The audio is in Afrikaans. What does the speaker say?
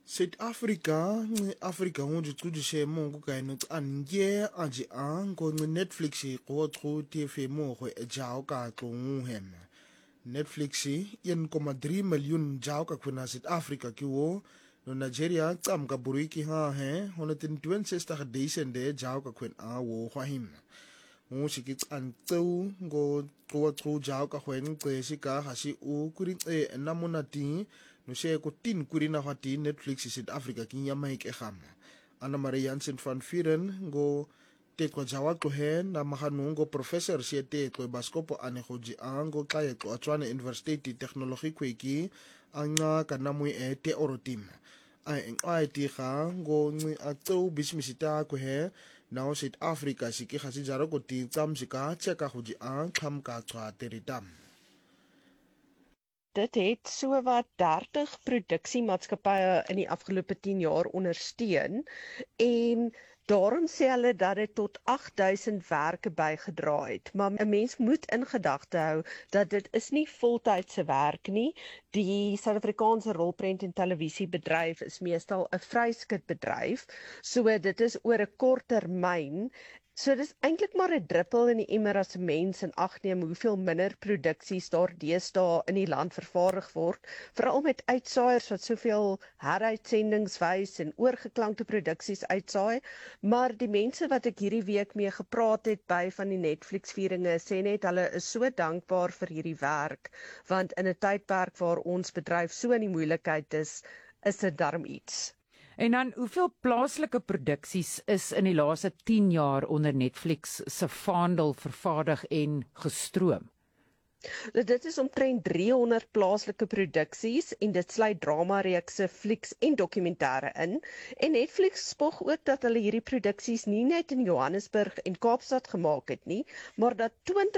Afrika ngicucishe mongo kaino anje aji ango Netflix go tro TV mo go jao ka tlong Netflix 1.3 million jao ka kuna South Africa ki wo no Nigeria tsam ka buruiki ha he 162 de jao ka kun a wo hwa him mo shikits an tseu go tro jao ka hwen tse shika ha shi u kuri na monati no she ko tin kuri na hati Netflix South Africa ki nyama ke gama Anna Marie Jansen van Vuren go te kwa jawa ko he na mahanungo professor she te ko baskopo ane go ji ango tla ko Tshwane University Technology kweki anga kana mu te orotim ai ti ga go ngi a tso bismisita ko he now South Africa shi ki khasi jaro ko ti tsam sika cheka go ji ang kham ka tswa teritam. Dit het sowat 30 produksiemaatskappye in die afgelope 10 jaar ondersteun en daarom sê hulle dat dit tot 8000 werke bygedra het. Maar 'n mens moet in gedagte hou dat dit is nie voltydse werk nie. Die Suid-Afrikaanse rolprent en televisiebedryf is meestal 'n vryskutbedryf, so dit is oor 'n kort termyn. So dis eintlik maar 'n druppel in die emmer as 'n mens in ag neem hoeveel minder produksies daar deesdae in die land vervaardig word, veral met uitsaaiers wat soveel heruitsendings wys en oorgeklankte produksies uitsaai. Maar die mense wat ek hierdie week mee gepraat het by van die Netflix-vieringe sê net hulle is so dankbaar vir hierdie werk, want in 'n tydperk waar ons bedryf so in die moeilikheid is dit darm iets. En dan, hoeveel plaaslike produksies is in die laaste 10 jaar onder Netflix se vaandel vervaardig en gestroom? Dit is omtrent 300 plaaslike produksies en dit sluit drama-reekse, flieks en dokumentêre in. En Netflix spog ook dat hulle hierdie produksies nie net in Johannesburg en Kaapstad gemaak het nie, maar dat